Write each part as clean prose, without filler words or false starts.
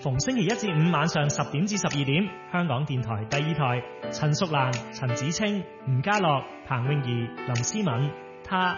逢星期一至五晚上10點至12點，香港電台第2台，陳淑蘭、陳子清、吳家樂、彭詠儀、林思敏，他。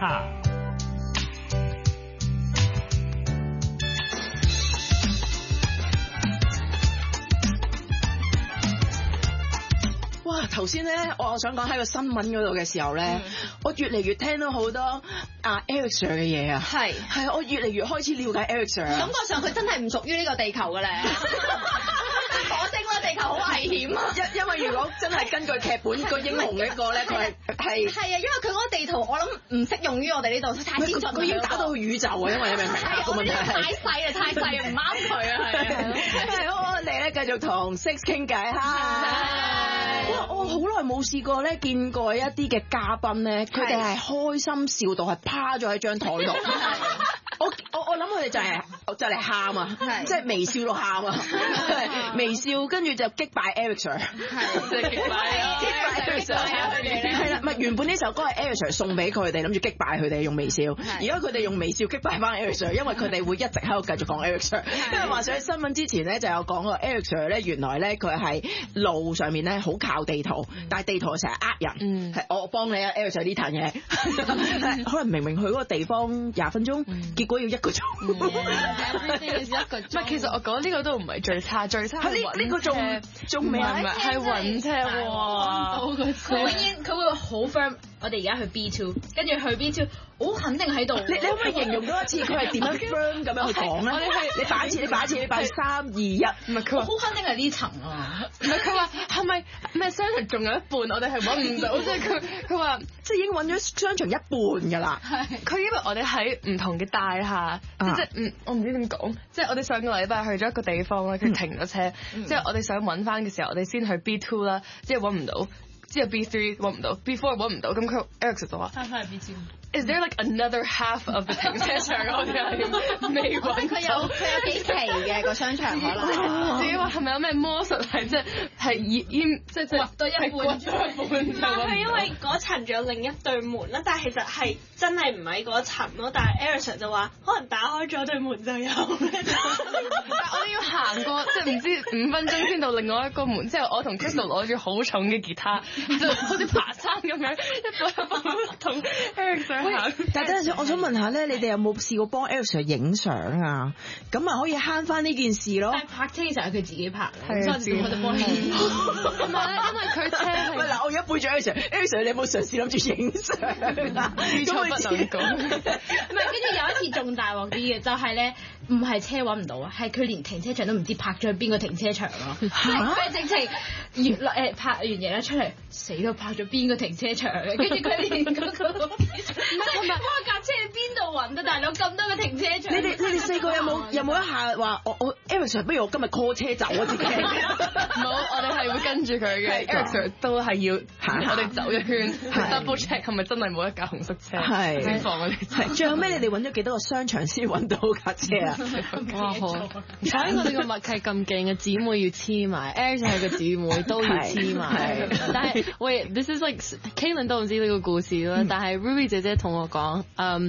哇！頭先咧，我想講喺個新聞嗰度嘅時候咧，我越嚟越聽到好多Eric Sir 嘅嘢啊。係，我越嚟越開始了解 Eric Sir 啊。 感覺上佢真係唔屬於呢個地球嘅咧。火星嗰個地球好危險啊！ 因為如果真係根據劇本個英雄呢個咧，佢係啊，因為佢嗰個地圖我諗唔適用於我哋呢度，太先進。 佢已經打到去宇宙啊！因為你明唔明啊？個問題係太細啊，唔啱佢啊， 係好，我哋咧繼續同 Six 傾偈哇！我好耐冇試過咧，見過一啲嘅嘉賓咧，佢哋係開心笑到係趴咗喺張台度。我諗佢哋就嚟喊啊，即係微笑到喊啊，微笑跟住就擊敗 Eric Sir， 即係擊敗 Eric Sir， 係啦，唔係原本呢首歌係 Eric Sir 送俾佢哋，諗住擊敗佢哋用微笑，而家佢哋用微笑擊敗翻 Eric Sir， 因為佢哋會一直喺度繼續講 Eric Sir， 因為話說喺新聞之前咧就有講過 Eric Sir 咧，原來咧佢係路上面咧好靠地圖，但係地圖成日呃人，係我幫你啊 Eric Sir 呢壇嘢，可能明明去嗰個地方20分鐘，結果要1個鐘。 唔係，其實我講呢個都唔係最差，最差係呢個仲未係揾車喎。 佢永遠佢會好 firm。我哋而家去 B2， 跟住去 B2， 好肯定喺度。 你可唔可以形容多一次佢係點樣 firm 咁樣去講咧？你擺一次，你擺3、2、1。唔係佢話好肯定係呢層啊。 唔係佢話係咪咩商場仲有一半？我哋係揾唔到，即係佢話即係已經揾咗商場一半㗎啦。 佢因為我哋喺唔同嘅大廈，我唔知點講，即係我哋上個禮拜去咗一個地方咧，佢停咗車，即係我哋想揾翻嘅時候，我哋先去 B2 啦，即係揾唔到。之後 B3 揾唔到 ，B4 揾唔到，咁佢 Eric 就話翻返去 B2。Is there like another half of the 停車場我哋係未揾？ 佢有幾期嘅個商場可能。 自己話係咪有咩魔術係即係淹即係掘到一半咗一半？ 但係因為嗰層仲有另一對門啦，但係其實係真係唔喺嗰層咯。但係 Eric Sir 就話可能打開咗對門就有。但係我哋要行過即係唔知5分鐘先到另外一個門，之後我同 Crystal 攞住好重嘅吉他，就好似爬山咁樣一步同 Eric Sir。 但等陣先，我想問下咧，你哋有冇試過幫 Eric Sir 影相啊？咁啊可以慳翻呢件事咯。 但係泊車嘅時候係佢自己泊， 係所以我就幫你。 唔係因為佢車係。 喂嗱，我而家背住 Eric Sir，Eric Sir 你有冇嘗試諗住影相啊？ 於錯不能講。 唔係，跟住有一次仲大鑊啲嘅，就係咧，唔係車揾唔到啊，係佢連停車場都唔知泊咗去邊個停車場咯。佢直情拍完嘢咧出嚟，死都泊咗邊個停車場嘅，跟住佢連嗰個。唔係，我架車喺邊度揾啊？大佬咁多個停車場。 你哋4個有冇一下話我 Eric Sir 不如我今日 call 車走啊自己？ 冇，我哋係會跟住佢嘅。Eric Sir 都係要行我哋走一圈 ，double check 係咪真係冇一架紅色車，先放我哋走。 最後尾你哋揾咗幾多個商場先揾到架車啊？ 哇好！所以我哋個默契咁勁嘅姊妹要黐埋 ，Eric 係個姊妹都要黐埋。但係喂 ，this is like Kalen 都唔知呢個故事啦，但係 Ruby 姐姐同我講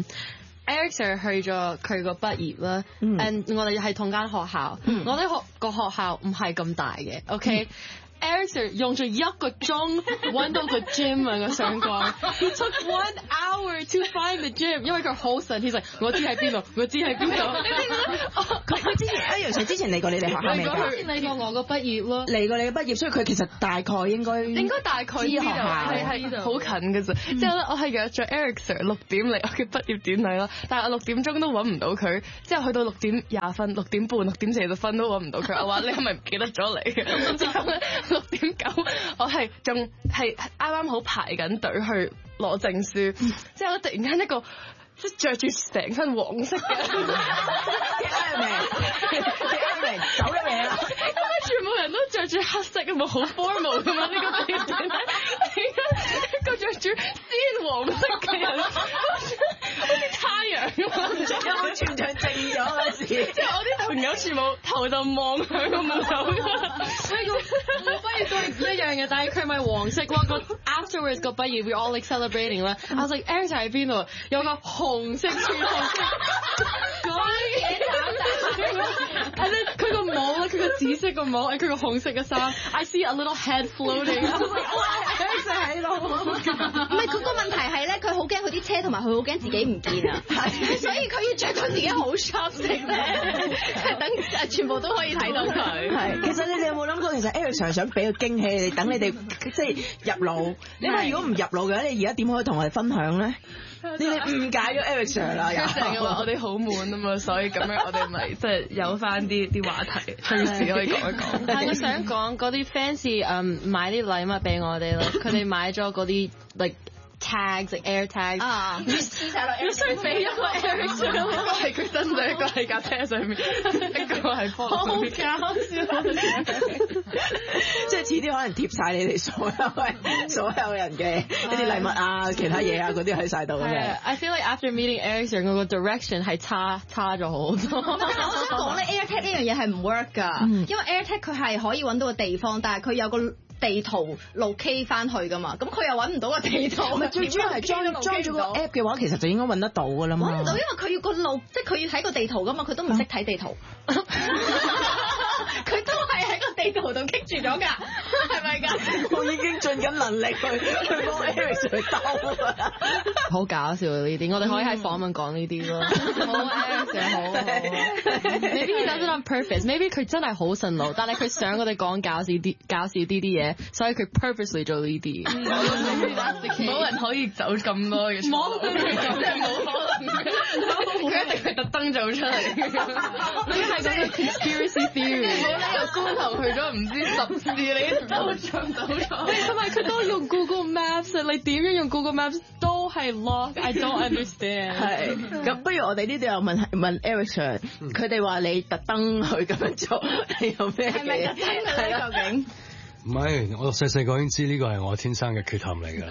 ，Eric Sir 去咗佢個畢業啦，and 我哋係同間學校，我哋個學校唔係咁大嘅 ，OK。Eric Sir 用咗1個鐘揾到個 gym 啊！我想講 ，He took 1 hour to find the gym， 因為佢好神，其實我知喺邊度，我知喺邊度。 佢之前Eric Sir之前嚟過你哋學校未㗎？ 之前嚟過我個畢業咯， 嚟過你嘅畢業，所以佢其實大概應該大概知學校係好近嘅啫。之後咧，我係約咗 Eric Sir 6點嚟我嘅畢業典禮啦，但係我6點鐘都揾唔到佢，之後去到6點20分、6點半、6點40分都揾唔到佢。我話你係咪唔記得咗嚟？之後咧6點9，我係仲係啱啱好排緊隊去攞證書，之後突然間一個即係著住成身黃色嘅 Iron 走咗嚟啦， 因為全部人都著住黑色咁啊，好 formal 㗎嘛呢個地點，一個著住鮮黃色嘅人，好似太陽咁啊！ 有冇全場靜咗嗰時？ 即係我啲朋友全部頭就望向個門口㗎。 我畢業都係唔一樣嘅，但係佢咪黃色咯。個 afterwards 個畢業 we all like celebrating 啦。I was like Eric 喺邊度？有個紅色穿紅色，嗰啲嘢搞大。佢個帽紫色個帽，佢個紅色嘅衫。I see a little head floating。 Eric 喺度。 唔係佢個問題係咧，佢好驚佢啲車同埋佢好驚自己唔見啊，所以佢要着到自己好 sharp 色咧，等全部都可以睇到佢。 係，其實你哋有冇諗過，其實 Eric Sir 想俾個驚喜你哋，等你哋即係入腦。你話如果唔入腦嘅話，你而家點可以同我哋分享咧？你哋誤解咗 Eric Sir 啦，又成日話我哋好悶啊嘛，所以咁樣我哋咪即係有翻啲話題，隨時可以講一講。 係我想講嗰啲 fans 買啲禮物俾我哋咯，佢哋買咗嗰啲 like tags、like air tags 啊，試晒落 Eric 想俾一個 Eric Sir，一個係佢身上，一個係架車上面，一個係放好搞笑， 即係遲啲可能貼晒你哋所有人嘅一啲禮物啊、其他嘢啊嗰啲喺晒度嘅。 I feel like after meeting Eric Sir 嗰個 direction 係差咗好多。 我想講咧 AirTag 呢樣嘢係唔 work 㗎，因為 AirTag 佢係可以揾到個地方，但係佢有個地圖路 K 翻去㗎嘛，咁佢又揾唔到個地圖。 最主要係裝咗個 app 嘅話，其實就應該揾得到㗎啦嘛。 揾唔到，因為佢要個路，即係佢要睇個地圖㗎嘛，佢都唔識睇地圖。佢都係喺個地圖度棘住咗㗎，係咪㗎？ 我已經盡緊能力去幫 Eric 去兜啊！ 好搞笑呢啲，我哋可以喺訪問講呢啲咯。好 Eric Sir 好。Maybe he does it on purpose，maybe 佢真係好順路，但係佢想我哋講搞笑啲嘢，所以佢 purposely 做呢啲。 冇人可以走咁多嘅，冇可能，佢一定係特登做出嚟。呢係嗰個 conspiracy theory。冇理由高頭去咗唔知10次，你都做唔到咗。 同埋佢都用 Google Maps，你點樣用 Google Maps 都係 lock。I don't understand。 係，咁不如我哋呢度又問 Eric Sir，佢哋話你特登去咁樣做，係有咩嘅？係咪特登嘅咧？究竟？ 唔係，我細個已經知呢個係我天生嘅缺陷嚟㗎。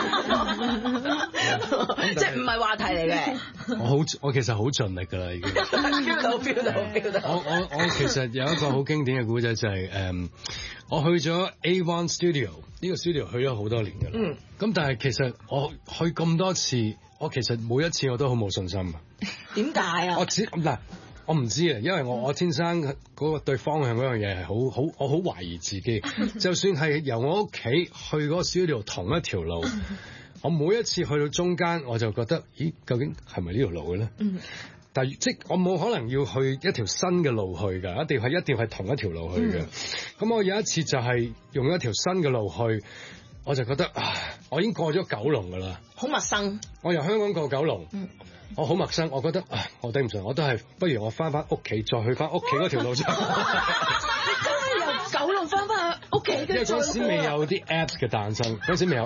即係唔係話題嚟嘅。 我其實好盡力㗎啦，已經。飆到。我其實有一個好經典嘅故仔就係我去咗 A1 Studio， 呢個 studio 去咗好多年㗎啦。咁但係其實我去咁多次，我其實每一次我都好冇信心啊。 點解啊？ 我唔知啊，因為我天生嗰個對方向嗰樣嘢係我好懷疑自己。就算係由我屋企去嗰個 studio 同一條路，我每一次去到中間我就覺得，咦，究竟係咪呢條路嘅咧？但係即我冇可能要去一條新嘅路去㗎，一定係同一條路去嘅。咁我有一次就係用一條新嘅路去，我就覺得我已經過咗九龍㗎啦，好陌生。我由香港過九龍。我好陌生，我覺得我頂唔順，我都係不如我翻屋企，再去翻屋企嗰條路啫。 你真係由九龍翻去屋企嘅？因為嗰時未有啲 apps 嘅誕生，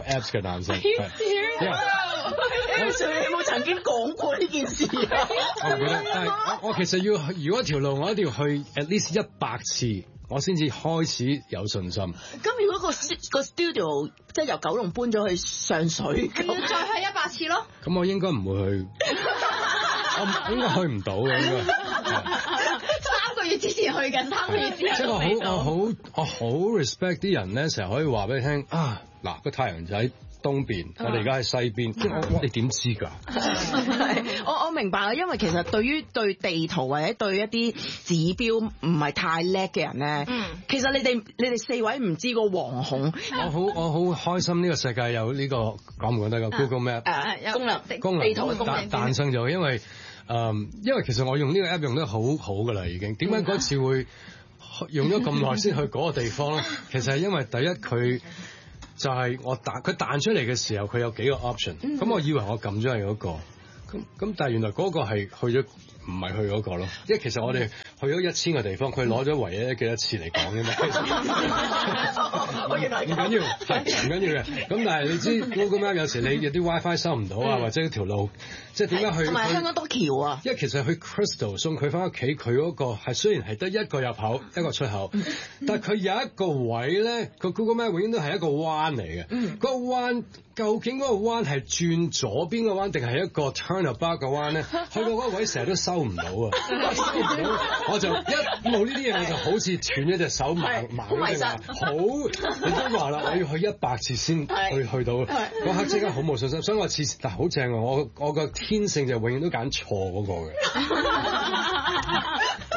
你有冇曾經講過呢件事啊？ 我唔記得，但係我其實如果條路我一定要去 at least 100次，我先至開始有信心。 咁如果個 studio 即係由九龍搬咗去上水， 要再去100次咯。 咁我應該唔會去，我應該去唔到嘅應該。 3個月之前去緊，3個月之後。 即係我好 respect 啲人咧，成日可以話俾你聽嗱個太陽就喺東邊，我哋而家喺西邊，你點知㗎？ 我明白啦，因為其實對地圖或者對一啲指標唔係太叻嘅人咧，其實你哋4位唔知個惶恐。 我好開心呢個世界有呢個講唔講得個 Google Map 功能地圖嘅功能誕生咗，因為其實我用呢個 app 用得好好㗎啦，已經。點解嗰次會用咗咁耐先去嗰個地方咧？其實係因為第一佢。就係佢彈出嚟嘅時候，佢有幾個 option，咁我以為我撳咗係嗰個，咁但係原來嗰個係去咗，唔係去嗰個咯。因為其實我哋去咗1000個地方，佢攞咗唯一幾多次嚟講啫嘛。唔緊要，係唔緊要嘅。咁但係你知 Google Map 有時你有啲 WiFi 收唔到啊，或者條路即係點解去？ 同埋香港多橋啊。 因為其實去 Crystal 送佢翻屋企，佢嗰個係雖然係得一個入口一個出口，但係佢有一個位咧，個 Google Map 永遠都係一個彎嚟嘅。嗰個彎究竟嗰個彎係轉左邊個彎定係一個 turnabout 嘅彎咧？去到嗰個位成日都收唔到啊！收唔到，我就一冇呢啲嘢，我就好似斷咗隻手盲咗定話你都話啦，我要去100次先去到，嗰刻即刻好冇信心，所以我次但好正啊！我個天性就永遠都揀錯嗰個嘅。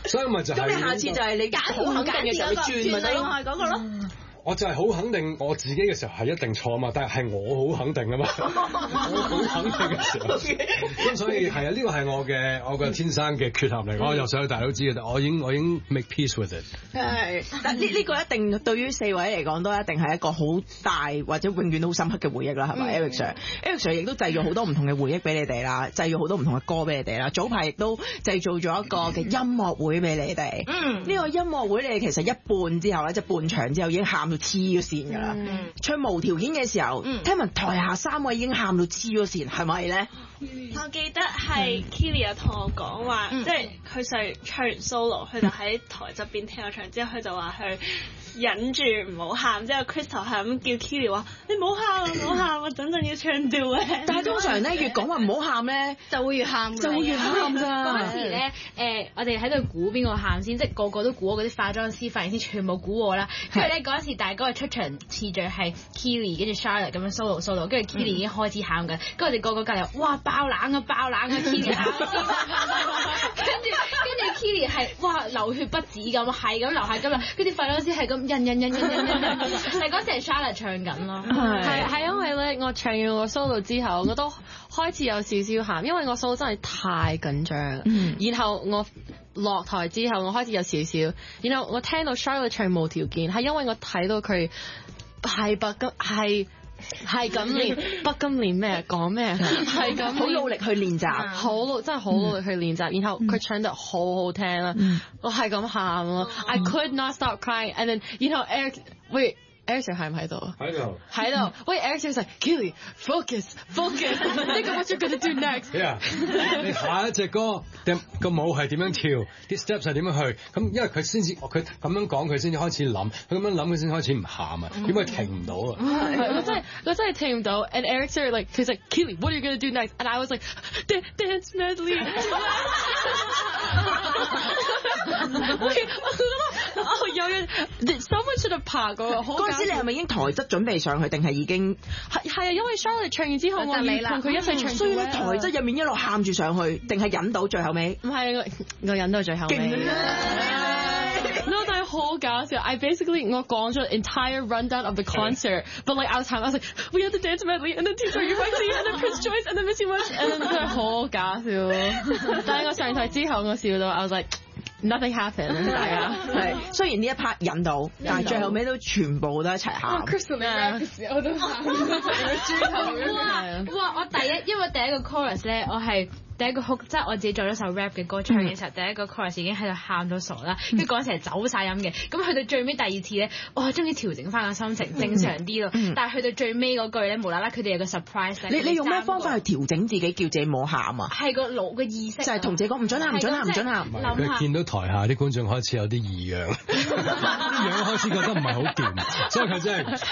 所以咪就係。 咁你下次就係你好肯定嘅時候，你轉咪得咯， 係嗰個咯。 我就係好肯定我自己嘅時候係一定錯啊嘛，但係我好肯定啊嘛，我好肯定嘅時候，咁所以係啊，呢個係我嘅天生嘅缺陷嚟，我由細到大都知嘅，但我已經 make peace with it。 係，但呢個一定對於4位嚟講都一定係一個好大或者永遠好深刻嘅回憶啦，係咪 Eric Sir？Eric Sir 亦都製造好多唔同嘅回憶俾你哋啦，製造好多唔同嘅歌俾你哋啦，早排亦都製造咗一個嘅音樂會俾你哋。呢個音樂會你哋其實一半之後咧，即係半場之後已經喊到黐咗線㗎啦！唱無條件嘅時候，聽聞台下3位已經喊到黐咗線，係咪咧？ 我記得係 Keely 有同我講話，即係佢唱完 solo，佢就喺台側邊聽我唱，之後佢就話佢忍住唔好喊，之後 Crystal 係咁叫 Keely 話：你唔好喊啊，唔好喊啊，等陣要唱 duet。但係通常咧越講話唔好喊咧， 就會越喊， 就會越喊咋。 嗰時咧我哋喺度估邊個喊先，即係個個都估我嗰啲化妝師、髮型師全部估我啦。跟住咧嗰時大哥嘅出場次序係 Keely 跟住 Charlotte 咁樣 solo， 跟住 Keely 已經開始喊緊，跟住我哋個個隔離哇爆冷啊 Keely 喊，跟住 Keely 係哇流血不止咁，係咁流下咁啊，跟住化妝師係咁印，係嗰時係 Charlotte 唱緊咯， 係因為咧我唱完個 solo 之後，我都開始有少少喊，因為我 solo 真係太緊張，然後我落台之後，我開始有少少，然後我聽到 Charlotte 唱無條件，係因為我睇到佢係咁練，不禁練咩講咩，係咁好努力去練習， 真係好努力去練習，然後佢唱得好好聽啦，我係咁喊咯，I could not stop crying，and then 然後 Eric Sir 喺唔喺度啊？喺度。喂 Eric Sir 就 Keely focus，think of what you're gonna do next。 你下一隻歌個舞係點樣跳，啲 steps 係點樣去？咁因為佢咁樣講，佢先至開始諗，佢咁樣諗，佢先開始唔喊啊，因為停唔到啊。 我真係停唔到。And Eric Sir like 其實 Keely what are you gonna do next？And I was like dance medley。有人 someone should have 拍過。 嗰陣時你係咪已經台側準備上去，定係已經係啊？因為 Charlotte 唱完之後，我要同佢一齊唱。 所以咧台側入面一路喊住上去，定係忍到最後尾？ 唔係我忍到最後尾。No， 但係好搞笑。I basically 我講咗 entire rundown of the concert，but like I was like we have to dance medley and then teacher you might see and then Prince Joyce and then Missy Welch，and then 真係好搞笑。但係我上台之後，我笑到 I was like。Nothing happened， 大家係雖然呢一 part 引到，但係最後尾都全部都一齊喊。 Crystal 你 rap 嘅時候我都喊，豬頭哇！我因為第一個 chorus 咧，我係第一個 hook， 即係我自己做咗首 rap 嘅歌唱嘅時候，第一個 chorus 已經喺度喊到傻啦，跟住嗰陣時係走晒音嘅。咁去到最尾第二次咧，我終於調整翻個心情，正常啲咯。但係去到最尾嗰句咧，無啦啦佢哋有個 surprise。 你用咩方法去調整自己，叫自己冇喊啊？ 係個腦嘅意識， 就係同自己講唔准喊，唔准喊，唔准喊。 佢見到台下啲觀眾開始有啲異樣，啲樣開始覺得唔係好掂，所以佢真係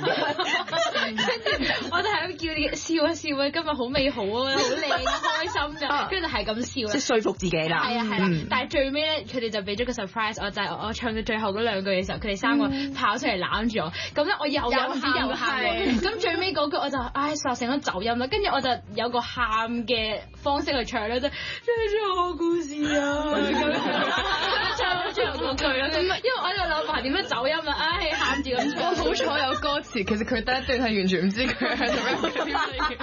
我就係咁叫你笑啊笑啊，今日好美好啊，好靚啊，開心㗎，跟住就係咁笑啦， 即係說服自己啦。 係啦，但係最尾咧，佢哋就俾咗個 surprise， 我就係我唱到最後嗰兩句嘅時候，佢哋3個跑出嚟攬住我，咁咧我又喊，咁最尾嗰句我就索性都走音啦，跟住我就有個喊嘅方式去唱咧，就唱我故事啊，唱到最後嗰句啦，因為我喺度諗埋點樣走音啊，喊住咁唱。 好彩有歌詞，其實佢第一段係完全唔知佢喺度 rap 緊啲咩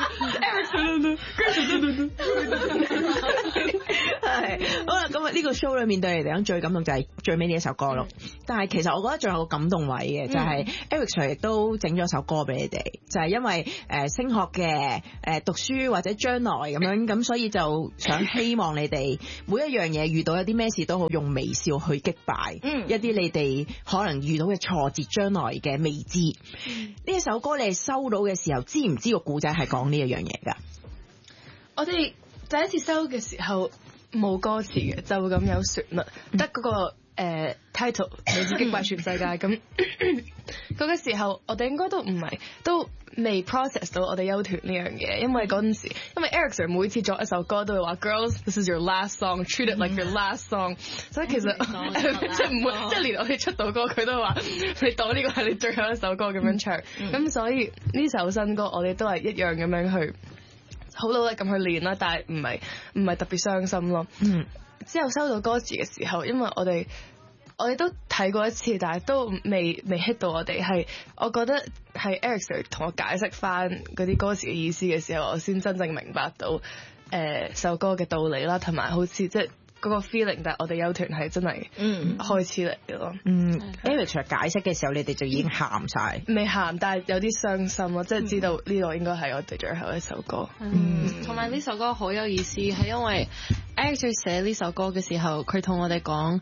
係好啦，咁呢個 show 裏面對你嚟講最感動就係最尾呢一首歌咯。但係其實我覺得仲有個感動位嘅，就係 Eric Sir 亦都整咗首歌俾你哋，就係因為升學嘅讀書或者將來咁樣，咁所以就想希望你哋每一樣嘢遇到有啲咩事都好，用微笑去擊敗一啲你哋可能遇到嘅挫折，將來嘅未知。呢一首歌你哋收到嘅時候，知唔知個故仔係講呢一樣嘢㗎？ 我哋第一次收嘅時候冇歌詞嘅，就咁有旋律，得嗰個title 嚟自擊敗全世界咁。嗰個時候我哋應該都未 process 到我哋休團呢樣嘢，因為嗰陣時，因為 Eric Sir 每次作一首歌都會話 Girls this is your last song treat it like your last song， 所以其實即係唔會，即係連我哋出到歌佢都話你當呢個係你最後一首歌咁樣唱，咁所以呢首新歌我哋都係一樣咁樣去好努力咁去練啦，但係唔係特別傷心咯。 之後收到歌詞嘅時候，因為我哋都睇過一次，但係都未 hit 到我哋。係我覺得係 Eric Sir 同我解釋翻嗰啲歌詞嘅意思嘅時候，我先真正明白到首歌嘅道理啦，同埋好似即係嗰個 feeling，但係我哋友團係真係開始嚟嘅咯。 Eric Sir 解釋嘅時候，你哋就已經喊晒， 未喊，但係有啲傷心咯，即係知道呢個應該係我哋最後一首歌。 同埋呢首歌好有意思，係因為 Eric Sir 寫呢首歌嘅時候，佢同我哋講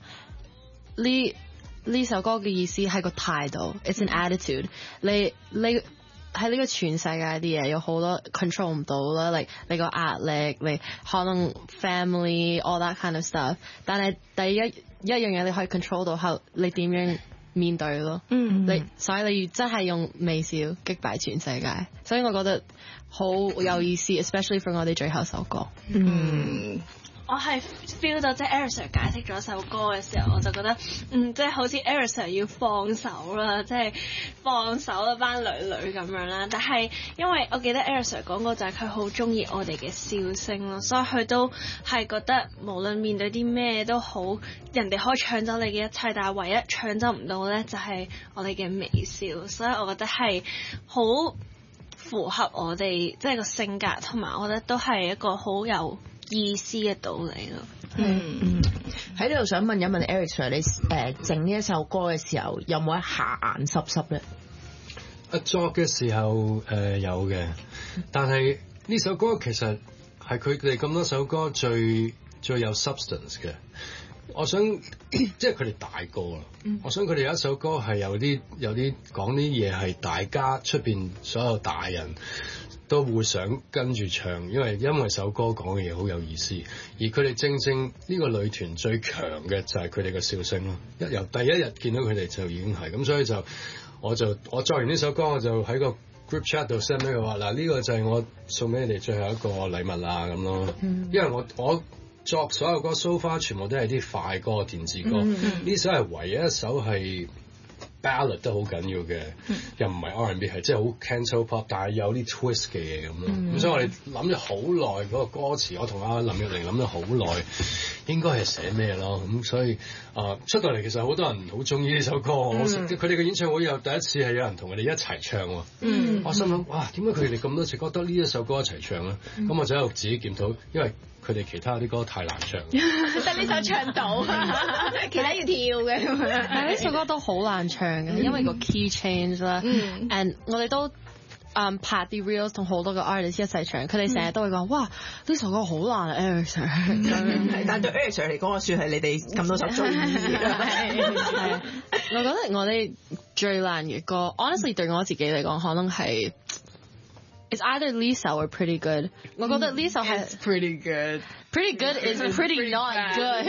呢首歌嘅意思係個態度 ，it's an attitude。你喺呢個全世界啲嘢有好多 control 唔到啦，like 你個壓力，你可能 family all that kind of stuff。但係第一樣嘢你可以 control 到係你點樣面對咯。所以你要真係用微笑擊敗全世界。所以我覺得好有意思，especially for 我哋最後首歌。 我係 feel 到即係 Eric Sir 解釋咗首歌嘅時候，我就覺得即係好似 Eric Sir 要放手啦，即係放手一班女咁樣啦。但係因為我記得 Eric Sir 講過就係佢好中意我哋嘅笑聲咯，所以佢都係覺得無論面對啲咩都好，人哋可以搶走你嘅一切，但係唯一搶走唔到咧就係我哋嘅微笑。所以我覺得係好符合我哋即係個性格，同埋我覺得都係一個好有意思嘅道理咯。 喺呢度想問一問 Eric Sir， 你整呢一首歌嘅時候有冇一下眼濕濕咧？ 作嘅時候有嘅，但係呢首歌其實係佢哋咁多首歌最有 substance 嘅。我想即係佢哋大個啦，我想佢哋有一首歌係有啲講啲嘢係大家出邊所有大人都會想跟住唱，因為首歌講嘅嘢好有意思，而佢哋正呢個女團最強嘅就係佢哋嘅笑聲咯。由第一日見到佢哋就已經係咁，所以我作完呢首歌，我就喺個 group chat 度 send 俾佢話嗱，呢個就係我送俾你哋最後一個禮物啦咁咯。因為我作所有歌 so far 全部都係啲快歌電子歌，呢首係唯一一首係ballad 都好緊要嘅，又唔係 R&B， 係即係好 cancel pop， 但係有啲 twist 嘅嘢咁咯。咁所以我哋諗咗好耐嗰個歌詞，我同阿林若寧諗咗好耐，應該係寫咩咯？咁所以出到嚟其實好多人好中意呢首歌，佢哋嘅演唱會有第一次係有人同佢哋一齊唱喎。我心諗哇，點解佢哋咁多次覺得呢一首歌一齊唱咧？咁我就喺度自己檢討，因為佢哋其他啲歌太難唱， 得呢首唱到，其他要跳嘅咁樣。 但係呢首歌都好難唱嘅，因為個 key change 啦。and 我哋都拍啲 reels 同好多個 artist 一齊唱，佢哋成日都會講哇呢首歌好難啊 Eric Sir。 但係對 Eric Sir 嚟講，我算係你哋咁多首最易嘅。 係，我覺得我哋最難嘅歌 ，honestly 對我自己嚟講，可能係。It's either Lisa or Pretty Good。我覺得 Lisa 係 pretty good。 Pretty Good is pretty not good。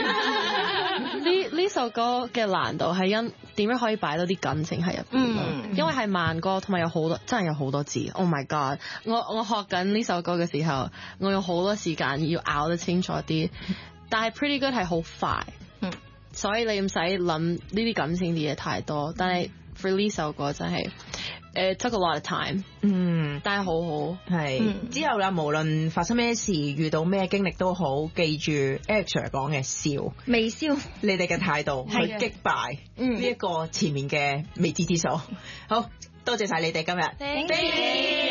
呢首歌嘅難度係因點樣可以擺到啲感情喺入邊，因為係慢歌，同埋有好多真係有好多字。Oh my god！我學緊呢首歌嘅時候，我用好多時間要咬得清楚啲。但係 Pretty Good 係好快，所以你唔使諗呢啲感情啲嘢太多。但係 for 呢首歌真係。It took a lot of time，但係好好係之後啦，無論發生咩事，遇到咩經歷都好，記住 Eric Sir 講嘅笑微笑， 你哋嘅態度去擊敗呢一個前面嘅未知之數。好多謝晒你哋今日。